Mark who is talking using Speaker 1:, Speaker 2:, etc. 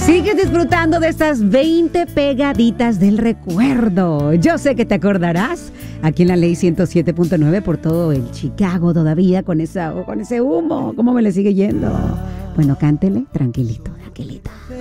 Speaker 1: Sigues disfrutando de estas 20 pegaditas del recuerdo. Yo sé que te acordarás aquí en la Ley 107.9 por todo el Chicago todavía con ese humo. ¿Cómo me le sigue yendo? Bueno, cántele tranquilito, tranquilito.